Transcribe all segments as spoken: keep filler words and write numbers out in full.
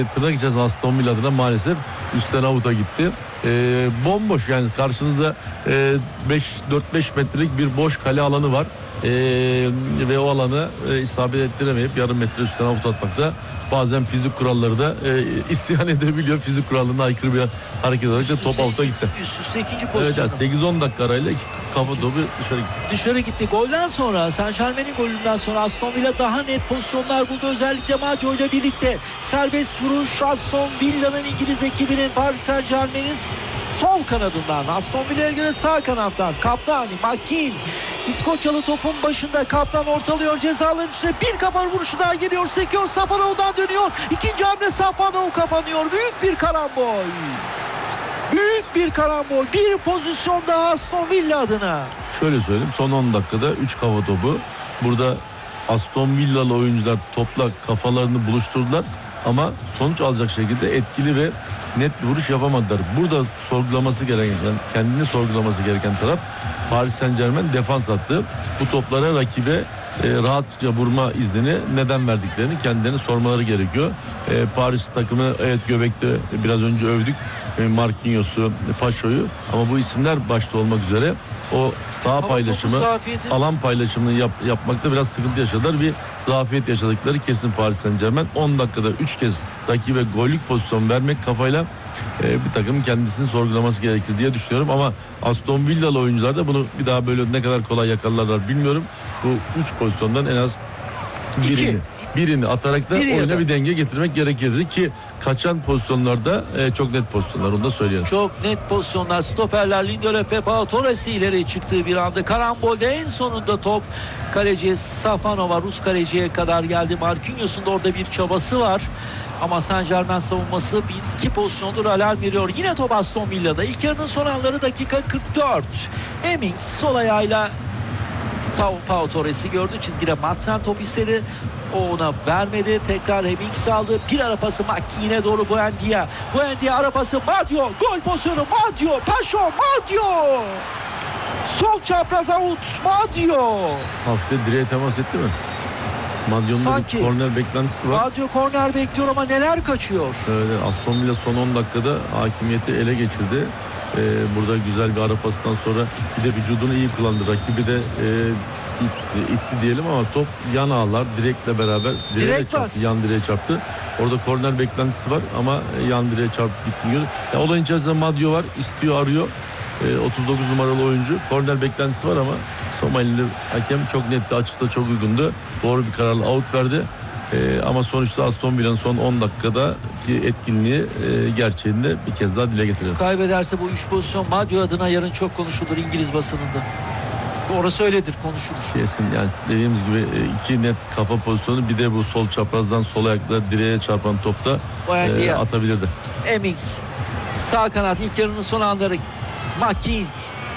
tırnak içerisinde Aston Villa adına maalesef üstten avuta gitti. E, bomboş yani karşınızda e, dört beş metrelik bir boş kale alanı var. Ee, ve o alanı e, isabet ettiremeyip yarım metre üstten avut atmakta bazen fizik kuralları da e, isyan edebiliyor. Fizik kurallarına aykırı bir hareket olarak top avuta gitti. Üst üste ikinci pozisyonu. Evet yani sekiz on dakika arayla iki kafa topu dışarı gitti. Dışarı gitti. Golden sonra, Saint Germain'in golünden sonra Aston Villa daha net pozisyonlar buldu. Özellikle Maggio ile birlikte serbest vuruş Aston Villa'nın İngiliz ekibinin Paris Saint Germain'in sol kanadından, Aston Villa'ya göre sağ kanattan kaptan McKean İskoçyalı topun başında, kaptan ortalıyor, cezaların içine bir kafa vuruşu daha geliyor, sekiyor, Safanov'dan dönüyor, ikinci hamle Safanov kapanıyor, büyük bir karambol büyük bir karambol bir pozisyon daha Aston Villa adına. Şöyle söyleyeyim, son on dakikada üç kafa topu, burada Aston Villalı oyuncular topla kafalarını buluşturdular ama sonuç alacak şekilde etkili ve net bir vuruş yapamadılar. Burada sorgulaması gereken, kendini sorgulaması gereken taraf Paris Saint Germain defans attı. Bu toplara rakibe e, rahatça vurma iznini neden verdiklerini kendilerine sormaları gerekiyor. E, Paris takımı evet göbekte biraz önce övdük. E, Marquinhos'u, Paşo'yu ama bu isimler başta olmak üzere o saha paylaşımı, alan paylaşımını yap, yapmakta biraz sıkıntı yaşadılar. Bir zafiyet yaşadıkları kesin Paris Saint Germain. on dakikada üç kez rakibe gollük pozisyon vermek kafayla e, bir takımın kendisini sorgulaması gerekir diye düşünüyorum. Ama Aston Villalı oyuncular da bunu bir daha böyle ne kadar kolay yakalarlar bilmiyorum. Bu üç pozisyondan en az birini. İki. Birini atarak da Biri oyuna da. bir denge getirmek gerekirdi ki kaçan pozisyonlarda e, çok net pozisyonlar, onu da söyleyelim. Çok net pozisyonlar. Stoperler Lindelöf ve Pau Torres'i ileri çıktığı bir anda. Karambolde en sonunda top kaleci Safanova, Rus kaleciye kadar geldi. Marquinhos'un da orada bir çabası var. Ama Saint Germain savunması bir iki pozisyondur alarm veriyor. Yine top Aston Villa'da. İlk yarının son anları dakika kırk dört. Hemmings sol ayağıyla Pau Torres'i gördü. Çizgide Madsen top istedi. O ona vermedi. Tekrar Hemmings aldı. Bir ara pası Makine'ye doğru Buendia. Buendia ara pası Maggio. Gol pozisyonu Maggio. Paşo Maggio. Sol çapraz avut Maggio. Hafif de direğe temas etti mi? Maggio'nun bir korner beklentisi var. Maggio korner bekliyor ama neler kaçıyor. Evet, Aston Villa son on dakikada hakimiyeti ele geçirdi. Ee, burada güzel bir ara pasından sonra bir de vücudunu iyi kullandı. Rakibi de e, itti, itti diyelim ama top yan ağlar direkle beraber direğe Direkt çarptı. Var. Yan direğe çarptı. Orada korner beklentisi var ama yan direğe çarpıp gitti diyor. Ya olayın içerisinde Maggio var. İstiyor, arıyor. E, otuz dokuz numaralı oyuncu. Korner beklentisi var ama Somalili hakem çok netti. Açısı da çok uygundu. Doğru bir kararla out verdi. Ee, ama sonuçta Aston Villa'nın son on dakikadaki etkinliği e, gerçeğinde bir kez daha dile getiriyor. Kaybederse bu üç pozisyon Maggio adına yarın çok konuşulur İngiliz basınında. Orası öyledir, konuşulur. Kesin yani dediğimiz gibi iki net kafa pozisyonu, bir de bu sol çaprazdan sol ayakla direğe çarpan topta e, atabilirdi. Hemmings sağ kanat ilk yarının son anları. McKean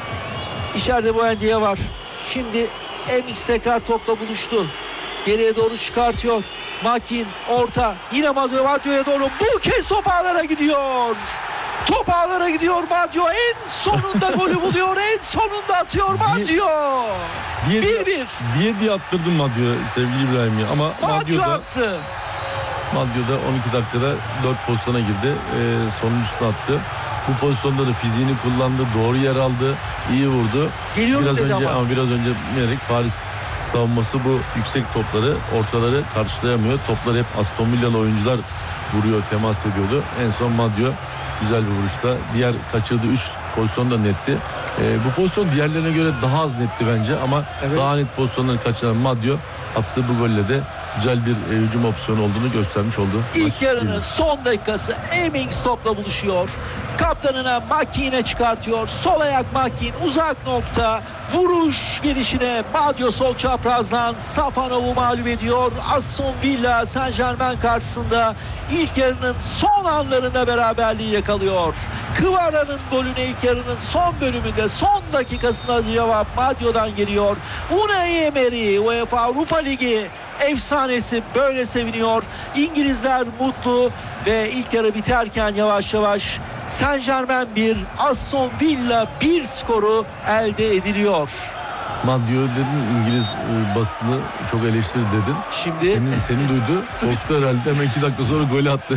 içeride Buendia var. Şimdi Hemmings tekrar topla buluştu. Geriye doğru çıkartıyor. McKean orta. Yine Maggio, Maggio'ya doğru. Bu kez top ağlara gidiyor. Top ağlara gidiyor Maggio. En sonunda golü buluyor. En sonunda atıyor Maggio. bir bir. Diye diye attırdım Maggio sevgili İbrahim ya. Ama Maggio attı. Maggio da on iki dakikada dört pozisyona girdi. Ee, sonuncusunu attı. Bu pozisyonda da fiziğini kullandı. Doğru yer aldı. İyi vurdu. Geliyorum biraz dedi önce, ama. ama biraz önce Merik Paris savunması bu yüksek topları, ortaları karşılayamıyor. Topları hep Aston Villalı oyuncular vuruyor, temas ediyordu. En son Maggio güzel bir vuruşta. Diğer kaçırdığı üç pozisyon da netti. Ee, bu pozisyon diğerlerine göre daha az netti bence ama evet, daha net pozisyonları kaçıran Maggio attığı bu golle de güzel bir e, hücum opsiyonu olduğunu göstermiş oldu. İlk yarının son dakikası Hemmings topla buluşuyor. Kaptanına McKean'e çıkartıyor. Sol ayak McKean, uzak nokta. Vuruş gelişine Maggio sol çaprazdan Safanov'u mağlup ediyor. Aston Villa Saint Germain karşısında ilk yarının son anlarında beraberliği yakalıyor. Kıvara'nın golüne ilk yarının son bölümünde son dakikasında cevap Maggio'dan geliyor. Unai Emery UEFA Avrupa Ligi efsanesi böyle seviniyor. İngilizler mutlu ve ilk yarı biterken yavaş yavaş Saint Germain bir, Aston Villa bir skoru elde ediliyor. Maggio dedin, İngiliz basını çok eleştirdi dedin. Şimdi senin, seni duydu. Korktu herhalde, hemen iki dakika sonra golü attı.